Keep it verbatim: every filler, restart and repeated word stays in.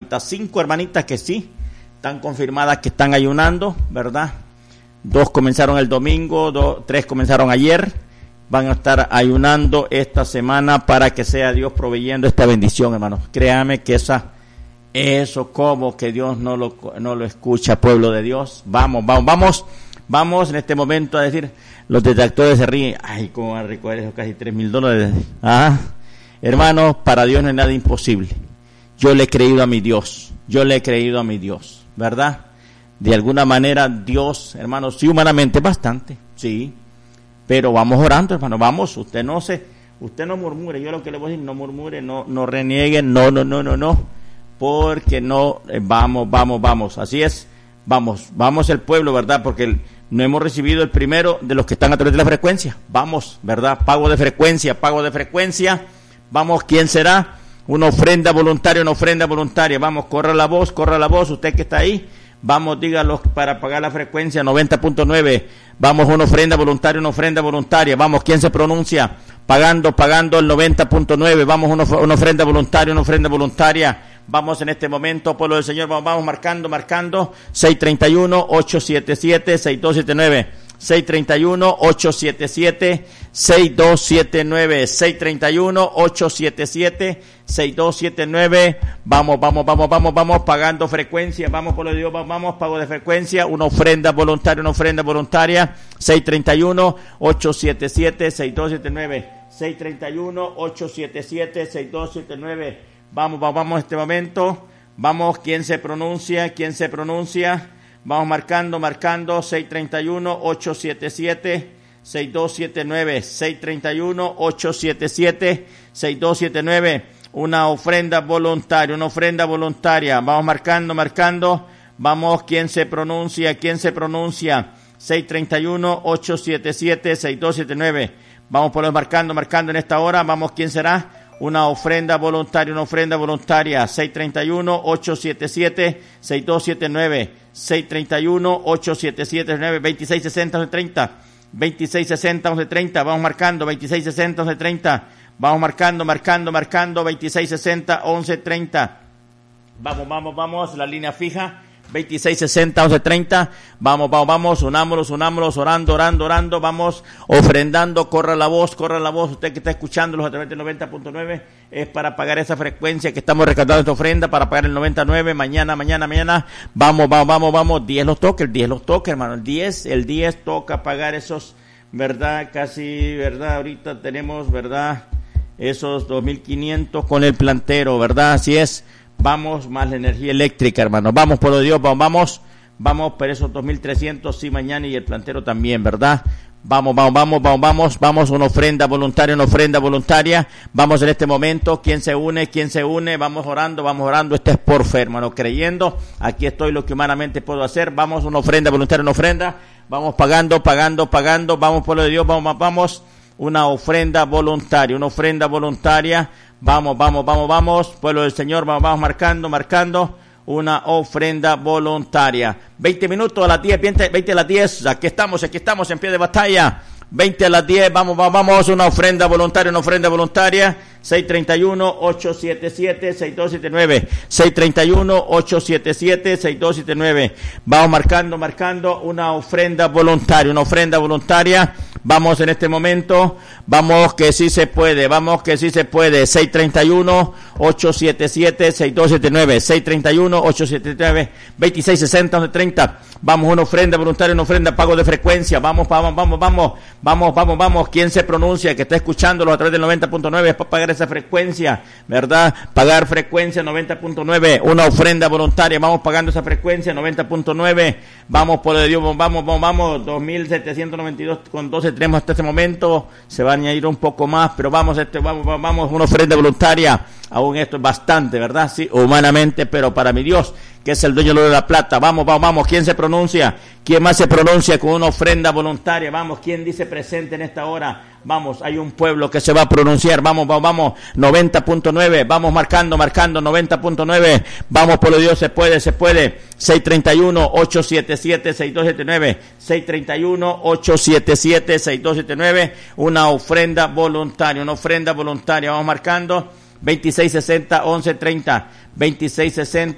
Cinco hermanitas que sí, están confirmadas que están ayunando, ¿verdad? Dos comenzaron el domingo, dos, tres comenzaron ayer. Van a estar ayunando esta semana para que sea Dios proveyendo esta bendición, hermanos. Créame que esa, eso como que Dios no lo, no lo escucha, pueblo de Dios. Vamos, vamos, vamos, vamos en este momento a decir, los detractores se ríen. Ay, cómo van a recoger esos casi tres mil dólares. Ah, hermanos, para Dios no hay nada imposible. Yo le he creído a mi Dios, yo le he creído a mi Dios, ¿verdad? De alguna manera Dios, hermanos, sí, humanamente bastante, sí. Pero vamos orando, hermano, vamos, usted no se, usted no murmure, yo lo que le voy a decir, no murmure, no, no reniegue, no, no, no, no, no, porque no, eh, vamos, vamos, vamos, así es, vamos, vamos el pueblo, ¿verdad? Porque el, no hemos recibido el primero de los que están a través de la frecuencia, vamos, ¿verdad? Pago de frecuencia, pago de frecuencia, vamos, ¿quién será? Una ofrenda voluntaria, una ofrenda voluntaria, vamos, corra la voz, corra la voz, usted que está ahí. Vamos, dígalo para pagar la frecuencia noventa punto nueve. Vamos, una ofrenda voluntaria, una ofrenda voluntaria. Vamos, ¿quién se pronuncia? Pagando, pagando el noventa punto nueve. Vamos, una, una ofrenda voluntaria, una ofrenda voluntaria. Vamos en este momento, pueblo del Señor, vamos, vamos marcando, marcando. seis tres uno, ocho siete siete, seis dos siete nueve. seis tres uno, ocho siete siete, seis dos siete nueve. seis tres uno, ocho siete siete, seis dos siete nueve. Vamos, vamos, vamos, vamos, vamos, pagando frecuencia. Vamos, por lo de Dios, vamos, vamos, pago de frecuencia. Una ofrenda voluntaria, una ofrenda voluntaria. seis tres uno, ocho siete siete, seis dos siete nueve. seis tres uno, ocho siete siete, seis dos siete nueve. Vamos, vamos, vamos, en este momento. Vamos, ¿quién se pronuncia? ¿Quién se pronuncia? Vamos marcando, marcando, seis tres uno, ocho siete siete, seis dos siete nueve, seis tres uno, ocho siete siete, seis dos siete nueve, una ofrenda voluntaria, una ofrenda voluntaria, vamos marcando, marcando, vamos, ¿quién se pronuncia? ¿Quién se pronuncia? seis tres uno, ocho siete siete, seis dos siete nueve, vamos por los marcando, marcando en esta hora, vamos, ¿quién será? Una ofrenda voluntaria, una ofrenda voluntaria, seis tres uno, ocho siete siete, seis dos siete nueve, seis tres uno, ocho siete siete, nueve, veintiséis sesenta, once treinta, veintiséis sesenta, once treinta, vamos marcando, veintiséis sesenta, once treinta, vamos marcando, marcando, marcando, veintiséis sesenta, once treinta, vamos, vamos, vamos, la línea fija, veintiséis sesenta, once treinta, vamos, vamos, vamos, unámonos, unámonos, orando, orando, orando, vamos, ofrendando, corra la voz, corra la voz, usted que está escuchándolos a través del noventa punto nueve, es para pagar esa frecuencia que estamos recaudando esta ofrenda, para pagar el noventa y nueve, mañana, mañana, mañana, vamos, vamos, vamos, vamos, diez los toca, el diez los toca, hermano, el diez, el diez toca pagar esos, verdad, casi, verdad, ahorita tenemos, verdad, esos dos mil quinientos con el plantero, verdad, así es. Vamos, más la energía eléctrica, hermano. Vamos, por lo de Dios, vamos, vamos, vamos, por esos dos mil trescientos, sí, mañana, y el plantero también, ¿verdad? Vamos, vamos, vamos, vamos, vamos, vamos, una ofrenda voluntaria, una ofrenda voluntaria. Vamos en este momento, ¿quién se une? ¿Quién se une? Vamos orando, vamos orando. Este es por fe, hermano, creyendo. Aquí estoy lo que humanamente puedo hacer. Vamos, una ofrenda voluntaria, una ofrenda. Vamos pagando, pagando, pagando. Vamos, por lo de Dios, vamos, vamos. Una ofrenda voluntaria, una ofrenda voluntaria. Vamos, vamos, vamos, vamos, pueblo del Señor, vamos, vamos marcando, marcando, una ofrenda voluntaria. veinte minutos a las diez, veinte, veinte a las diez, aquí estamos, aquí estamos en pie de batalla. veinte a las diez, vamos, vamos, vamos, una ofrenda voluntaria, una ofrenda voluntaria. seis tres uno, ocho siete siete, seis dos siete nueve, seis tres uno, ocho siete siete, seis dos siete nueve. Vamos marcando, marcando, una ofrenda voluntaria, una ofrenda voluntaria. Vamos en este momento, vamos que sí se puede, vamos que sí se puede. seis tres uno, ocho siete siete, seis dos siete nueve, seis tres uno, ocho siete nueve, veintiséis sesenta, once treinta. Vamos, una ofrenda voluntaria, una ofrenda pago de frecuencia. Vamos, vamos, vamos, vamos, vamos, vamos, vamos. ¿Quién se pronuncia? Que está escuchándolo a través del noventa punto nueve es para pagar esa frecuencia, ¿verdad? Pagar frecuencia noventa punto nueve, una ofrenda voluntaria. Vamos pagando esa frecuencia noventa punto nueve. Vamos, por el de Dios, vamos, vamos, vamos. dos mil setecientos noventa y dos con doce tenemos hasta este momento. Se va a añadir un poco más, pero vamos, este, vamos, vamos, una ofrenda voluntaria. Aún esto es bastante, ¿verdad? Sí, humanamente, pero para mi Dios, que es el dueño de la plata. Vamos, vamos, vamos. ¿Quién se pronuncia? ¿Quién más se pronuncia con una ofrenda voluntaria? Vamos, ¿quién dice presente en esta hora? Vamos, hay un pueblo que se va a pronunciar. Vamos, vamos, vamos. noventa punto nueve. Vamos marcando, marcando. noventa punto nueve. Vamos, por lo Dios, se puede, se puede. seis tres uno, ocho siete siete, seis dos siete nueve. seis tres uno, ocho siete siete, seis dos siete nueve. Una ofrenda voluntaria, una ofrenda voluntaria. Vamos marcando. veintiséis sesenta, once treinta, veintiséis sesenta,